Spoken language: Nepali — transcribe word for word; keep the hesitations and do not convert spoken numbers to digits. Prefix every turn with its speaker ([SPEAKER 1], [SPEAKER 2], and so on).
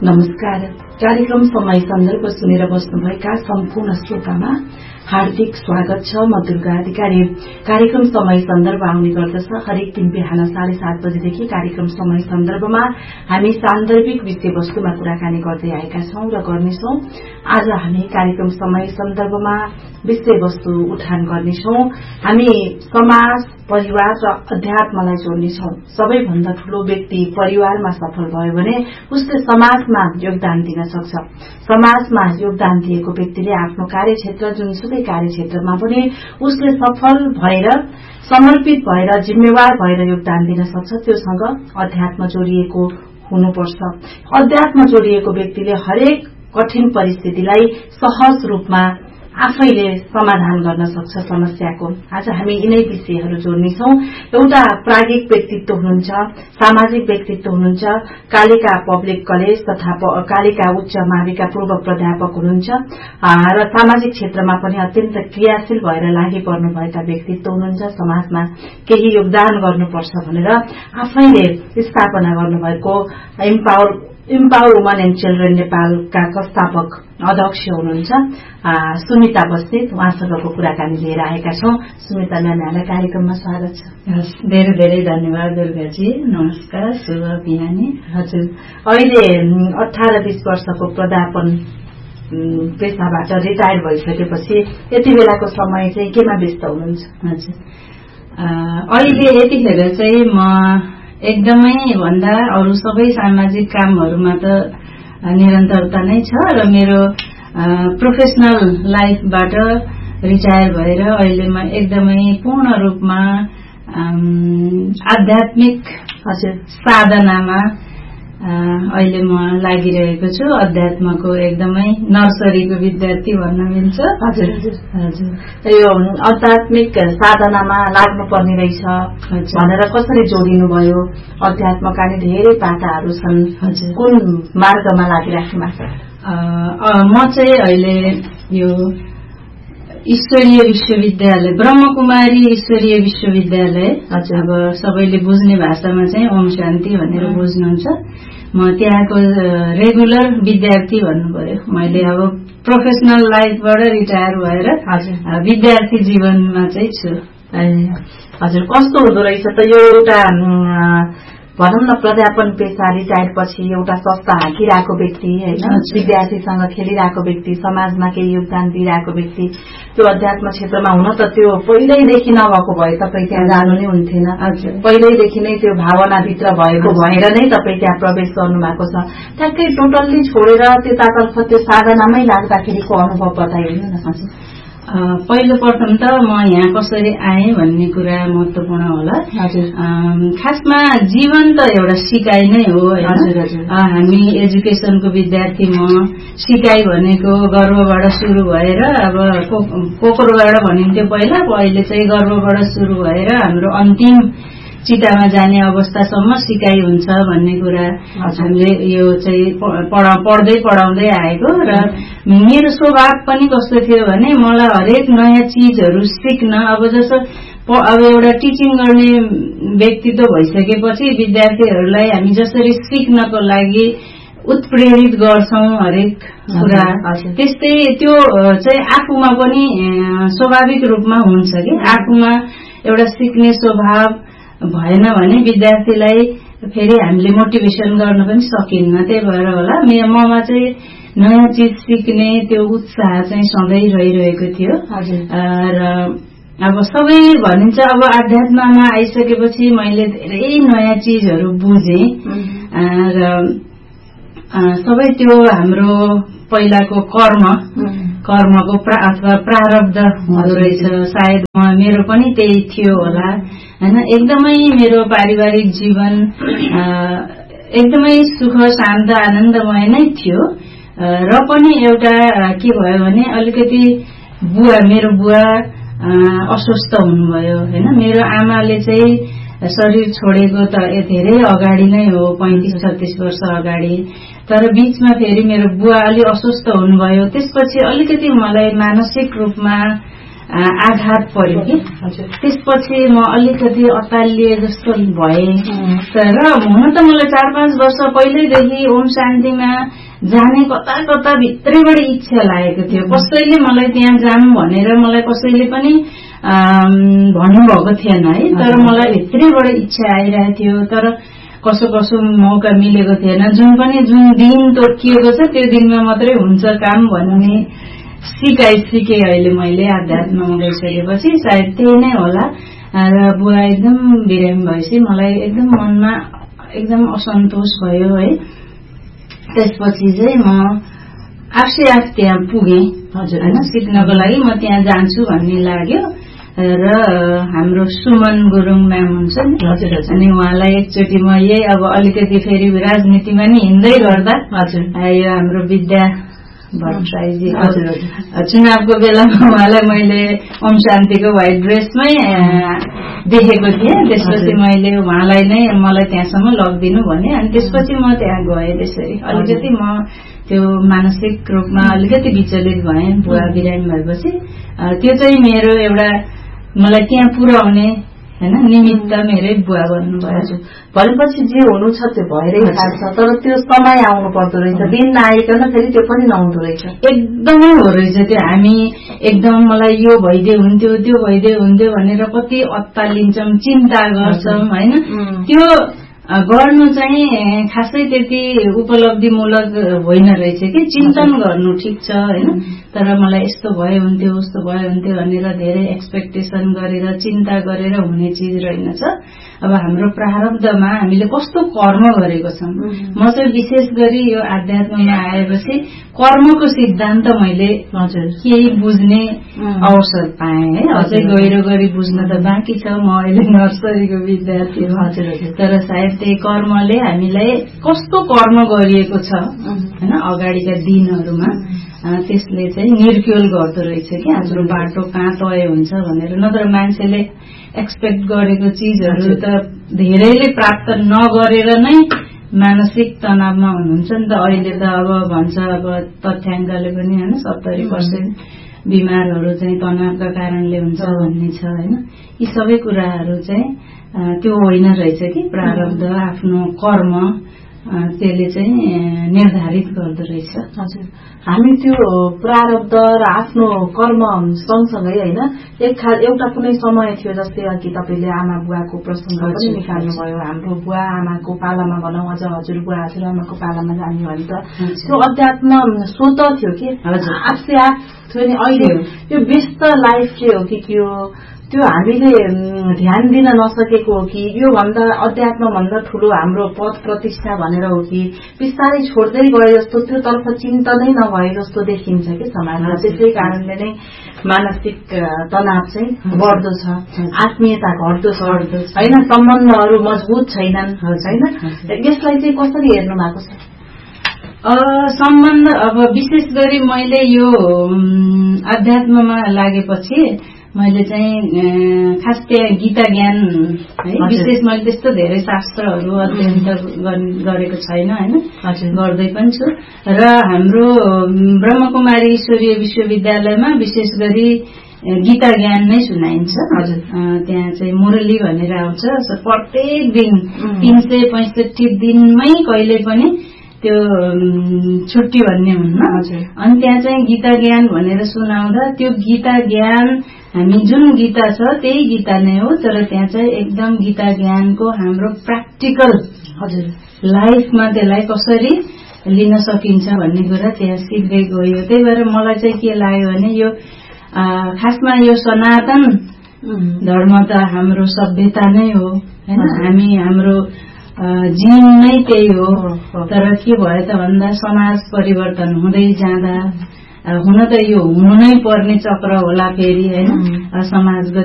[SPEAKER 1] नमस्कार। कार्यक्रम समय सन्दर्भ सुनेर बस्नुभएका सम्पूर्ण श्रोतामा हार्दिक स्वागत छ। म दुर्गा अधिकारी। कार्यक्रम समय सन्दर्भ आउने गर्दछ हरेक दिन बिहान साढे सात बजेदेखि। कार्यक्रम समय सन्दर्भमा हामी सान्दर्भिक विषयवस्तुमा कुराकानी गर्दै आएका छौं र गर्नेछौं। आज हामी कार्यक्रम समय सन्दर्भमा विषयवस्तु उठान गर्नेछौं। हामी समाज, परिवार र अध्यात्मलाई जोड्नेछौं। सबैभन्दा ठूलो व्यक्ति परिवारमा सफल भयो भने उसले समाजमा योगदान दिन सक्छ। समाजमा योगदान दिएको व्यक्तिले आफ्नो कार्यक्षेत्र जुनसुकै कार्यक्षेत्रमा पनि उसले सफल भएर, समर्पित भएर, जिम्मेवार भएर योगदान दिन सक्छ। त्योसँग अध्यात्म जोडिएको हुनुपर्छ। अध्यात्म जोडिएको व्यक्तिले हरेक कठिन परिस्थितिलाई सहज रूपमा आफैले समाधान गर्न सक्छ समस्याको। आज हामी यिनै विषयहरू जोड्नेछौं। एउटा प्राज्ञिक व्यक्तित्व हुनुहुन्छ, सामाजिक व्यक्तित्व हुनुहुन्छ, कालिका पब्लिक कलेज तथा कालिका उच्च माविका पूर्व प्राध्यापक हुनुहुन्छ र सामाजिक क्षेत्रमा पनि अत्यन्त क्रियाशील भएर लागि पर्नुभएका व्यक्तित्व हुनुहुन्छ। समाजमा केही योगदान गर्नुपर्छ भनेर आफैले स्थापना गर्नुभएको empower empower woman and children नेपालका संस्थापक अध्यक्ष हुनुहुन्छ सुमिता बस्नेत। उहाँसँगको कुराकानी लिएर आएका छौं। सुमिता म्याम, यहाँलाई कार्यक्रममा स्वागत छ।
[SPEAKER 2] धेरै धेरै धन्यवाद दुर्गाजी। नमस्कार, शुभ बिहानी।
[SPEAKER 1] हजुर, अहिले अठार बीस वर्षको प्राध्यापन पेसाबाट रिटायर भइसकेपछि यति बेलाको समय चाहिँ केमा व्यस्त हुनुहुन्छ?
[SPEAKER 2] हजुर, अहिले यतिखेर चाहिँ म एकदमै भन्दा अरू सबै सामाजिक कामहरूमा त निरन्तरता नै छ र मेरो प्रोफेसनल लाइफबाट रिटायर भएर अहिले म एकदमै पूर्ण रूपमा आध्यात्मिक साधनामा अहिले म लागिरहेको छु। अध्यात्मको एकदमै नर्सरीको विद्यार्थी भन्न मिल्छ।
[SPEAKER 1] हजुर हजुर यो आध्यात्मिक साधनामा लाग्नुपर्ने रहेछ भनेर कसरी जोडिनुभयो? अध्यात्मका नि धेरै पाटाहरू छन्। कुन मार्गमा लागिराख्नु भएको छ?
[SPEAKER 2] म चाहिँ अहिले यो ईश्वरीय विश्वविद्यालय, ब्रह्मकुमारी ईश्वरीय विश्वविद्यालय, अब सबैले बुझ्ने भाषामा चाहिँ ओम शान्ति भनेर बुझ्नुहुन्छ। म त्यहाँको रेगुलर विद्यार्थी भन्नु पर्यो। मैले अब प्रोफेसनल लाइफबाट रिटायर भएर विद्यार्थी जीवनमा चाहिँ छु।
[SPEAKER 1] हजुर, कस्तो हुँदो रहेछ त यो एउटा भनौँ न प्राध्यापन पेसा रिटायर पछि एउटा संस्था हाकिरहेको व्यक्ति होइन, विद्यार्थीसँग खेलिरहेको व्यक्ति, समाजमा केही योगदान दिइरहेको व्यक्ति, त्यो अध्यात्म क्षेत्रमा हुन त त्यो पहिल्यैदेखि नभएको भए तपाईँ त्यहाँ जानु नै हुन्थेन। पहिल्यैदेखि नै त्यो भावनाभित्र भएको भएर नै तपाईँ त्यहाँ प्रवेश गर्नुभएको छ। ठ्याक्कै टोटल्ली छोडेर त्यतातर्फ त्यो साधनामै लाग्दाखेरिको अनुभव बताइदिनु न।
[SPEAKER 2] पहिलो प्रथम त म यहाँ कसरी आएँ भन्ने कुरा महत्वपूर्ण होला। खासमा जीवन त एउटा सिकाइ नै हो। हामी एजुकेसनको विद्यार्थी, म सिकाइ भनेको गर्वबाट सुरु भएर अब कोकरबाट भनिन्थ्यो पहिला, अहिले चाहिँ गर्वबाट सुरु भएर हाम्रो अन्तिम चितामा जाने अवस्थासम्म सिकाइ हुन्छ भन्ने कुरा हामीले यो चाहिँ पढ्दै पढाउँदै आएको। र मेरो स्वभाव पनि कस्तो थियो भने मलाई हरेक नयाँ चिजहरू सिक्न, अब जस्तो अब एउटा टिचिङ गर्ने व्यक्तित्व भइसकेपछि विद्यार्थीहरूलाई हामी जसरी सिक्नको लागि उत्प्रेरित गर्छौं हरेक कुरा, त्यस्तै त्यो चाहिँ आफूमा पनि स्वाभाविक रूपमा हुन्छ कि आफूमा एउटा सिक्ने स्वभाव भएन भने विद्यार्थीलाई फेरि हामीले मोटिभेसन गर्न पनि सकिन्न। त्यही भएर होला ममा चाहिँ नयाँ चिज सिक्ने त्यो उत्साह चाहिँ सधैँ रहिरहेको थियो। र अब सबै भनिन्छ अब आध्यात्ममा आइसकेपछि मैले धेरै नयाँ चिजहरू बुझेँ र सबै त्यो हाम्रो पहिलाको कर्म कर्मको अथवा प्रारब्ध हुँदो रहेछ। सायद मेरो पनि त्यही थियो होला हैन। एकदमै मेरो पारिवारिक जीवन एकदमै सुख शान्त आनन्दमय नै थियो। र पनि एउटा के भयो भने अलिकति बुवा मेरो बुवा अस्वस्थ हुनुभयो हैन। मेरो आमाले चाहिँ शरीर छोडेको त धेरै अगाडि नै हो, पैंतीस छत्तीस वर्ष अगाडि। तर बीचमा फेरि मेरो बुवा अलि अस्वस्थ हुनुभयो। त्यसपछि अलिकति मलाई मानसिक रूपमा आघात पर्यो कि त्यसपछि म अलिकति अतालिए जस्तो भए। तर हुन त मलाई चार पाँच वर्ष पहिल्यैदेखि ओम शान्तिमा जाने कता कता भित्रैबाट इच्छा लागेको थियो। कसैले मलाई त्यहाँ जाऊँ भनेर मलाई कसैले पनि भन्नुभएको थिएन है, तर मलाई भित्रैबाट इच्छा आइरहेको थियो। तर कसो कसो मौका मिलेको थिएन। जुन पनि जुन दिन तोकिएको छ त्यो दिनमा मात्रै हुन्छ काम भन्ने सिकाइ सिके अहिले मैले आध्यात्ममा गइसकेपछि। सायद त्यही नै होला। र बुवा एकदम बिरामी भएपछि मलाई एकदम मनमा एकदम असन्तोष भयो है। त्यसपछि चाहिँ म आफै आफ त्यहाँ पुगेँ होइन, सिक्नको लागि म त्यहाँ जान्छु भन्ने लाग्यो। र हाम्रो सुमन गुरुङ म्याम हुन्छ नि, अनि उहाँलाई एकचोटि म यही अब अलिकति फेरि राजनीतिमा नि हिँड्दै गर्दा यो हाम्रो विद्या भट्टराईजी चुनावको बेलामा उहाँलाई मैले ओम शान्तिको व्हाइट ड्रेसमै देखेको थिएँ। त्यसपछि मैले उहाँलाई नै मलाई त्यहाँसम्म लगिदिनु भने, अनि त्यसपछि म त्यहाँ गएँ। त्यसरी अलिकति म त्यो मानसिक रूपमा अलिकति विचलित भएँ बुवा बिरामी भएपछि। त्यो चाहिँ मेरो एउटा मलाई त्यहाँ पुर्याउने होइन निमित्त मेरै बुवा भन्नुभयो।
[SPEAKER 1] भनेपछि जे हुनु छ त्यो भएरै जान्छ, तर त्यो समय आउनु पर्दो रहेछ, दिन नआइकन फेरि त्यो पनि नहुँदो रहेछ।
[SPEAKER 2] एकदमै हो रहेछ त्यो। हामी एकदम मलाई यो भइदियो हुन्थ्यो त्यो भइदियो हुन्थ्यो भनेर कति अत्तालिन्छौँ, चिन्ता गर्छौँ होइन। त्यो गर्नु चाहिँ खासै त्यति उपलब्धिमूलक होइन रहेछ कि। चिन्तन गर्नु ठिक छ होइन, तर मलाई यस्तो भयो हुन्थ्यो उस्तो भयो हुन्थ्यो भनेर धेरै एक्सपेक्टेसन गरेर चिन्ता गरेर हुने चिज रहेनछ। अब हाम्रो प्रारब्धमा हामीले कस्तो कर्म गरेको छौँ। म चाहिँ विशेष गरी यो आध्यात्ममा आएपछि कर्मको सिद्धान्त मैले केही बुझ्ने अवसर पाएँ है। अझै गहिरो गरी बुझ्न त बाँकी छ, म अहिले नर्सरीको विद्यार्थी हो। तर सायद त्यही कर्मले हामीलाई कस्तो कर्म गरिएको छ होइन अगाडिका दिनहरूमा, त्यसले चाहिँ निर्क्युल गर्दो रहेछ कि हाम्रो बाटो कहाँ तय हुन्छ भनेर। नत्र मान्छेले एक्सपेक्ट गरेको चिजहरू त धेरैले प्राप्त नगरेर नै मानसिक तनावमा हुनुहुन्छ नि त। अहिले त अब भन्छ अब तथ्याङ्कले पनि होइन सत्तरी पर्सेन्ट बिमारहरू चाहिँ तनावका कारणले हुन्छ भन्ने छ होइन। यी सबै कुराहरू चाहिँ त्यो होइन रहेछ कि प्रारब्ध आफ्नो कर्म त्यसले चाहिँ निर्धारित गर्दो रहेछ।
[SPEAKER 1] हजुर, हामी त्यो प्रारब्ध र आफ्नो कर्म सँगसँगै होइन एक एउटा कुनै समय थियो, जस्तै अघि तपाईँले आमा बुवाको प्रसङ्ग पनि निकाल्नुभयो। हाम्रो बुवा आमाको पालामा भनौँ, अझ हजुरबुवा हजुरआमाको पालामा जाने भने त त्यो अध्यात्म स्वत थियो कि आफै आफ थियो नि। अहिले यो व्यस्त लाइफ चाहिँ हो कि के हो, त्यो हामीले ध्यान दिन नसकेको हो कि यो भन्दा अध्यात्म भन्दा ठूलो हाम्रो पद प्रतिष्ठा भनेर हो कि बिस्तारै छोड्दै गए जस्तो त्योतर्फ चिन्तनै नभए जस्तो देखिन्छ कि समाजमा। त्यसै कारणले नै मानसिक तनाव चाहिँ बढ्दो छ, आत्मीयता घट्दो छ होइन, सम्बन्धहरू मजबुत छैनन् होइन। यसलाई चाहिँ कसरी हेर्नु भएको छ?
[SPEAKER 2] सम्बन्ध अब विशेष गरी मैले यो अध्यात्ममा लागेपछि मैले चाहिँ खास त्यहाँ गीता ज्ञान है विशेष मैले त्यस्तो धेरै शास्त्रहरू अध्ययन त गरेको छैन होइन, गर्दै पनि छु। र हाम्रो ब्रह्मकुमारी ईश्वरीय विश्वविद्यालयमा विशेष गरी गीता ज्ञान नै सुनाइन्छ। त्यहाँ चाहिँ मुरली भनेर आउँछ प्रत्येक दिन तीन सय पैंसठी दिनमै कहिले पनि त्यो छुट्टी भन्ने हुन्न। अनि त्यहाँ चाहिँ गीता ज्ञान भनेर सुनाउँदा त्यो गीता ज्ञान हामी जुन गीता छ त्यही गीता नै हो, तर त्यहाँ चाहिँ एकदम गीता ज्ञानको हाम्रो प्र्याक्टिकल हजुर लाइफमा त्यसलाई कसरी लिन सकिन्छ भन्ने कुरा त्यहाँ सिक्दै गयो। त्यही भएर मलाई चाहिँ के लाग्यो भने यो खासमा यो सनातन धर्म त हाम्रो सभ्यता नै हो हैन, हामी हाम्रो जीवन नै त्यही हो। तर के भयो त भन्दा समाज परिवर्तन हुँदै जाँदा हुन त यो हुनै पर्ने चक्र होला फेरि हैन, समाजगत